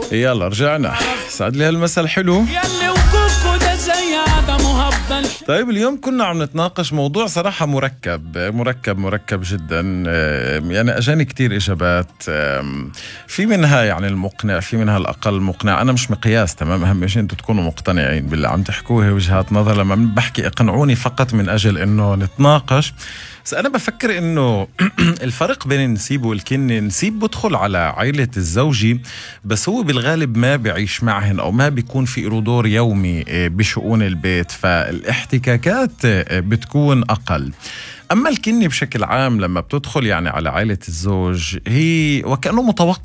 يلا رجعنا. سعد لي هالمساء الحلو. يلي وقوفه ده زي عدم مهبل. طيب اليوم كنا عم نتناقش موضوع صراحة مركب جدا. يعني أجاني كتير إجابات، في منها يعني المقنع، في منها الأقل مقنع. أنا مش مقياس، تمام؟ أهم شيء أنتوا تكونوا مقتنعين باللي عم تحكوه، وجهات نظر. لما بحكي اقنعوني فقط من أجل إنه نتناقش. بس أنا بفكر إنه الفرق بين النسيب والكني، النسيب بدخل على عائلة الزوجي، بس هو بالغالب ما بيعيش معهن أو ما بيكون في له دور يومي بشؤون البيت، فالاحتكاكات بتكون أقل. أما الكني بشكل عام لما بتدخل يعني على عائلة الزوج، هي وكأنه متوقع